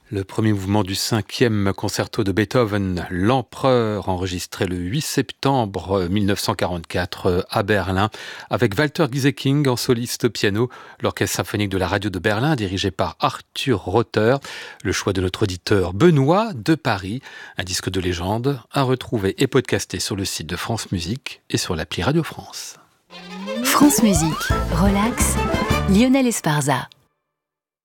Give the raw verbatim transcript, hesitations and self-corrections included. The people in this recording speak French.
Le premier mouvement du cinquième concerto de Beethoven, L'Empereur, enregistré le huit septembre mille neuf cent quarante-quatre à Berlin, avec Walter Gieseking en soliste piano, l'Orchestre symphonique de la radio de Berlin, dirigé par Arthur Rother, le choix de notre auditeur Benoît de Paris, un disque de légende à retrouver et podcaster sur le site de France Musique et sur l'appli Radio France. France Musique, relax, Lionel Esparza.